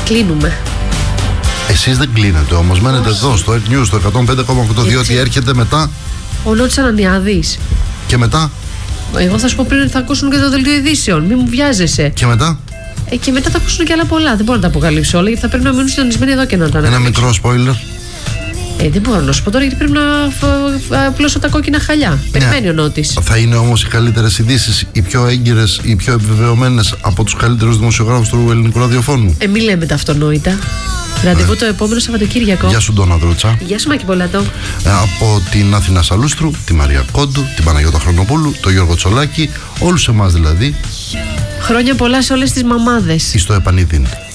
Κλείνουμε. Εσείς δεν κλείνετε όμως, μένετε εδώ στο Air News, στο 105,8, διότι έρχεται μετά. Ο Νότης Ανανιάδης. Και μετά. Εγώ θα σου πω πριν ότι θα ακούσουν και το δελτίο ειδήσεων. Μην μου βιάζεσαι. Και μετά. Και μετά θα ακούσουν και άλλα πολλά. Δεν μπορώ να τα αποκαλύψω όλα, γιατί θα πρέπει να μείνουν συντονισμένοι εδώ και να τα ανακαλύψω. Ένα μικρό spoiler. Δεν μπορώ να σου πω τώρα, γιατί πρέπει να πλώσω τα κόκκινα χαλιά. Περιμένει ο Νότης. Θα είναι όμως οι καλύτερες ειδήσεις, οι πιο έγκυρες, οι πιο επιβεβαιωμένες από τους καλύτερους δημοσιογράφους του ελληνικού ραδιοφώνου. Μη λέμε τα αυτονόητα. Ραντεβού το επόμενο Σαββατοκύριακο. Γεια σου, Ντόνα Δρούτσα. Γεια σου, Μάκη Πολατό. Από την Αθηνά Σαλούστρου, τη Μαρία Κόντου, την Παναγιώτα Χρονοπούλου, τον Γιώργο Τσολάκη, όλους εμάς δηλαδή. Χρόνια πολλά σε όλες τις μαμάδες. Εις το επανειδήν.